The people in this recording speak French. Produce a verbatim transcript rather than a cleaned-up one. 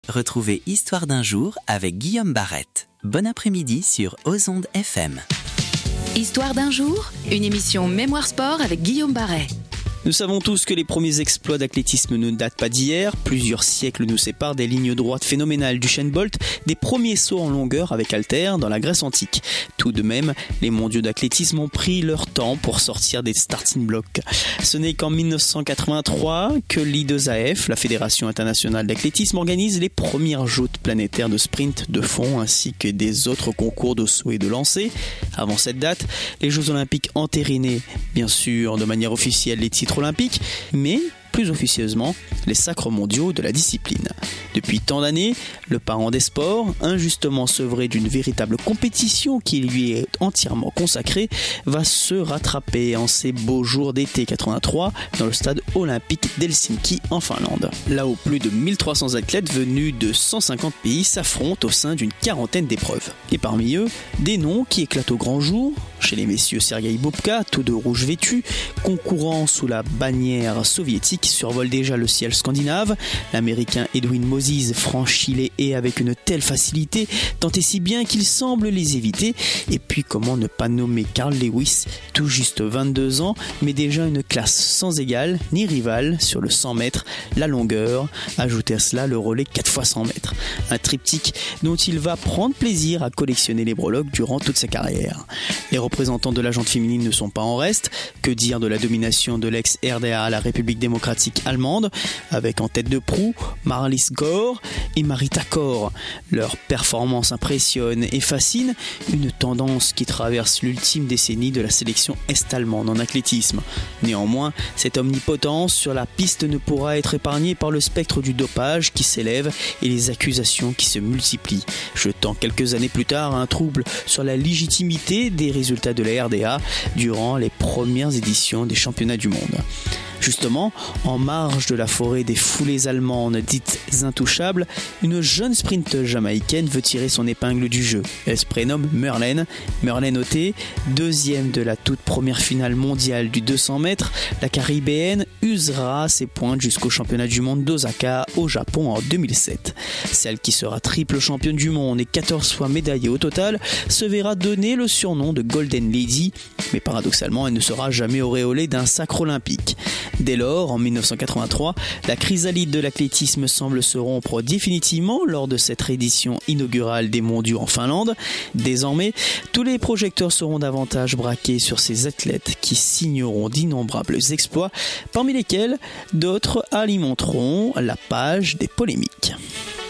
Retrouvez Histoire d'un jour avec Guillaume Barrette. Bon après-midi sur Ozonde F M. Histoire d'un jour, une émission Mémoire Sport avec Guillaume Barret. Nous savons tous que les premiers exploits d'athlétisme ne datent pas d'hier. Plusieurs siècles nous séparent des lignes droites phénoménales d'Usain Bolt, des premiers sauts en longueur avec haltères dans la Grèce antique. Tout de même, les mondiaux d'athlétisme ont pris leur temps pour sortir des starting blocks. Ce n'est qu'en dix-neuf cent quatre-vingt-trois que l'I deux A F, la Fédération internationale d'athlétisme, organise les premières joutes planétaires de sprint de fond ainsi que des autres concours de saut et de lancer. Avant cette date, les Jeux Olympiques entérinaient, bien sûr, de manière officielle les titres olympiques, mais plus officieusement les sacres mondiaux de la discipline. Depuis tant d'années, le parent des sports, injustement sevré d'une véritable compétition qui lui est entièrement consacrée, va se rattraper en ces beaux jours d'été quatre-vingt-trois dans le stade olympique d'Helsinki en Finlande. Là où plus de mille trois cents athlètes venus de cent cinquante pays s'affrontent au sein d'une quarantaine d'épreuves. Et parmi eux, des noms qui éclatent au grand jour. Chez les messieurs Sergueï Boubka, tous de rouge vêtus, concourant sous la bannière soviétique, survole déjà le ciel scandinave. L'américain Edwin Moses franchit les haies avec une telle facilité, tant et si bien qu'il semble les éviter. Et puis comment ne pas nommer Carl Lewis, tout juste vingt-deux ans, mais déjà une classe sans égale ni rivale sur le cent mètres, la longueur, ajoutez à cela le relais quatre fois cent mètres. Un triptyque dont il va prendre plaisir à collectionner les breloques durant toute sa carrière. Les représentants de la jante féminine ne sont pas en reste. Que dire de la domination de l'ex-R D A, la République démocratique allemande, avec en tête de proue Marlies Gore et Marita Kor. Leur performance impressionne et fascine, une tendance qui traverse l'ultime décennie de la sélection est-allemande en athlétisme. Néanmoins, cette omnipotence sur la piste ne pourra être épargnée par le spectre du dopage qui s'élève et les accusations qui se multiplient, jetant quelques années plus tard un trouble sur la légitimité des résultats de la R D A durant les premières éditions des championnats du monde. Justement, en marge de la forêt des foulées allemandes dites intouchables, une jeune sprinteuse jamaïcaine veut tirer son épingle du jeu. Elle se prénomme Merlene. Merlene Ottey, deuxième de la toute première finale mondiale du deux cents mètres, la Caribéenne usera ses pointes jusqu'au championnat du monde d'Osaka au Japon en deux mille sept. Celle qui sera triple championne du monde et quatorze fois médaillée au total se verra donner le surnom de Golden Lady, mais paradoxalement elle ne sera jamais auréolée d'un sacre olympique. Dès lors, en dix-neuf cent quatre-vingt-trois, la chrysalide de l'athlétisme semble se rompre définitivement lors de cette édition inaugurale des mondiaux en Finlande. Désormais, tous les projecteurs seront davantage braqués sur ces athlètes qui signeront d'innombrables exploits, parmi lesquels d'autres alimenteront la page des polémiques.